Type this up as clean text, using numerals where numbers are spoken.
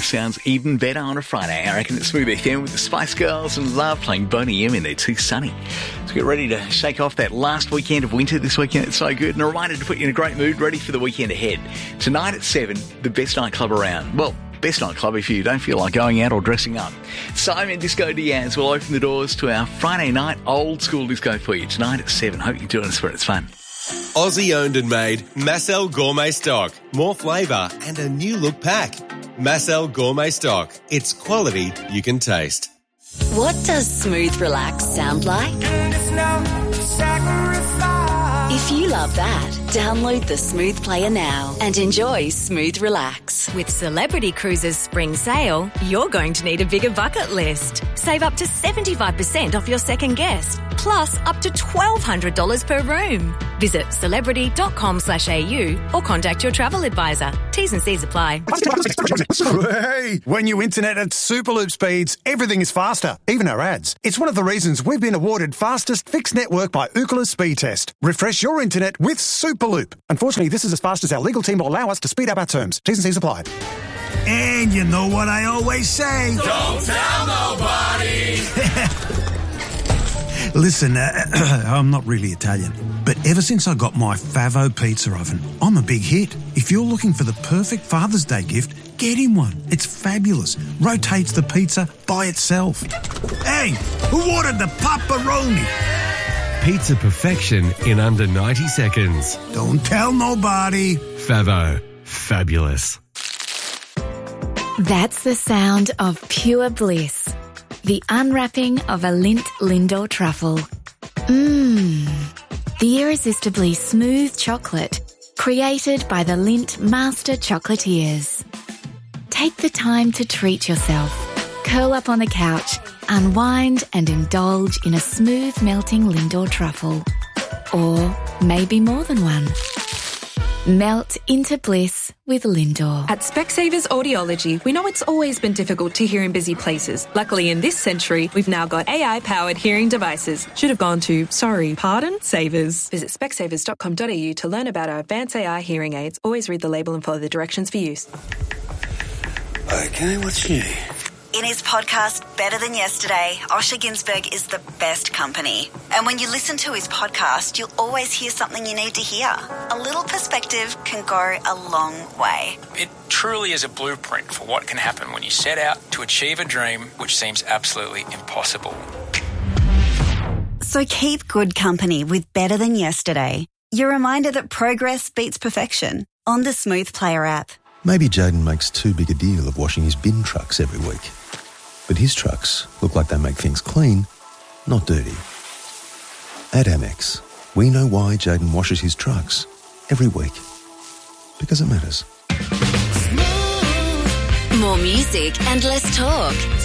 sounds even better on a Friday. I reckon it's Smooth FM with the Spice Girls and Love playing Boney M in there, Too Sunny. So get ready to shake off that last weekend of winter this weekend. It's so good. And a reminder to put you in a great mood, ready for the weekend ahead. Tonight at 7, the best nightclub around. Well, best nightclub if you don't feel like going out or dressing up. Simon Disco Diaz will open the doors to our Friday night old school disco for you tonight at 7. Hope you join us for it. It's fun. Aussie owned and made Marcel Gourmet Stock. More flavour and a new look pack. Marcel Gourmet Stock. It's quality you can taste. What does smooth relax sound like? If you love that, download the Smooth Player now and enjoy Smooth Relax. With Celebrity Cruises Spring Sale, you're going to need a bigger bucket list. Save up to 75% off your second guest, plus up to $1,200 per room. Visit celebrity.com.au or contact your travel advisor. T's and C's apply. Hey, when you internet at Superloop speeds, everything is faster, even our ads. It's one of the reasons we've been awarded fastest fixed network by Ookla Speed Test. Refresh your internet with Superloop. Unfortunately, this is as fast as our legal team will allow us to speed up our terms. T's and C's apply. And you know what I always say? Don't tell nobody! Listen, I'm not really Italian, but ever since I got my Favo pizza oven, I'm a big hit. If you're looking for the perfect Father's Day gift, get him one. It's fabulous. Rotates the pizza by itself. Hey, who ordered the pepperoni? Pizza perfection in under 90 seconds. Don't tell nobody. Favo. Fabulous. That's the sound of pure bliss. The unwrapping of a Lindt Lindor truffle. The irresistibly smooth chocolate created by the Lindt Master Chocolatiers. Take the time to treat yourself. Curl up on the couch, unwind and indulge in a smooth melting Lindor truffle. Or maybe more than one. Melt into bliss with Lindor. At Specsavers Audiology, we know it's always been difficult to hear in busy places. Luckily, in this century, we've now got AI-powered hearing devices. Should have gone to, Savers. Visit specsavers.com.au to learn about our advanced AI hearing aids. Always read the label and follow the directions for use. Okay, what's new? In his podcast, Better Than Yesterday, Osher Günsberg is the best company. And when you listen to his podcast, you'll always hear something you need to hear. A little perspective can go a long way. It truly is a blueprint for what can happen when you set out to achieve a dream which seems absolutely impossible. So keep good company with Better Than Yesterday. Your reminder that progress beats perfection on the Smooth Player app. Maybe Jaden makes too big a deal of washing his bin trucks every week. But his trucks look like they make things clean, not dirty. At Amex, we know why Jaden washes his trucks every week. Because it matters. More music and less talk.